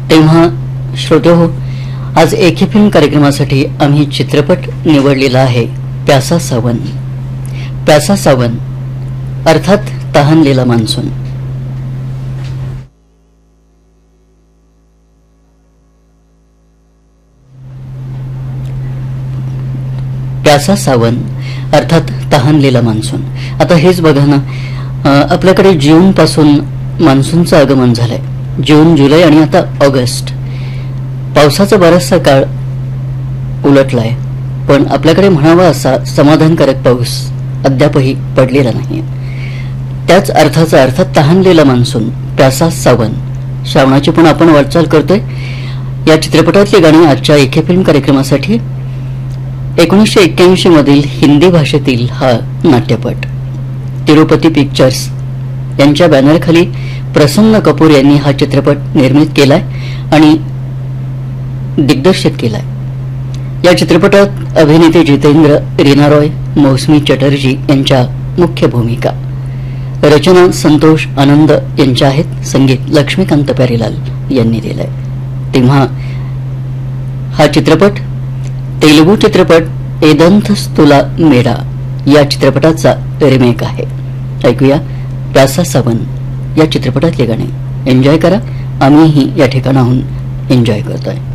तेव्हा श्रोतेहो, आज एके फिल्म कार्यक्रमासाठी आम्ही चित्रपट निवडलेला आहे प्यासा सावन. प्यासा सावन अर्थात तहानलेला मान्सून. प्यासा सावन अर्थात तहानलेला मान्सून. आता हेच बघा ना, आपल्याकडे जून पासून मान्सूनचं आगमन झालंय. जून, जुलै आणि आता ऑगस्ट. पावसाचा बराचसा काळ उलटलाय, पण आपल्याकडे म्हणावा असा समाधानकारक पाऊस अद्यापही पडलेला नाही. त्याच अर्थाचा अर्थ तहानलेला मान्सून, प्यासा सावन. श्रावणाची पण आपण वाटचाल करतोय. या चित्रपटातली गाणी आजच्या एके फिल्म कार्यक्रमासाठी 1981 मधील हिंदी भाषेतील हा नाट्यपट तिरुपती पिक्चर्स यांच्या बॅनरखाली प्रसन्न कपूर यांनी हा चित्रपट निर्मित केलाय आणि दिग्दर्शित केलाय. या चित्रपटात अभिनेते जितेंद्र, रीना रॉय, मौसमी चटर्जी यांच्या मुख्य भूमिका. रचना संतोष आनंद यांच्या आहेत. संगीत लक्ष्मीकांत प्यारेलाल यांनी दिलंय. तेव्हा हा चित्रपट तेलुगू चित्रपट एदंथस्तुला मेरा या चित्रपटाचा रिमेक आहे. ऐकूया प्यासा सावन या चित्रपटातले गाणे. एन्जॉय करा. आम्हीही या ठिकाणाहून एन्जॉय करतोय.